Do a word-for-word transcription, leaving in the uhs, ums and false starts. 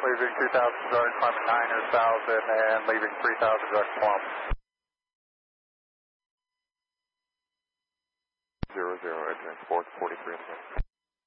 leaving two thousand guard, climbing nine thousand and leaving three thousand guard plumb. Zero, zero, entering fourth, forty-three.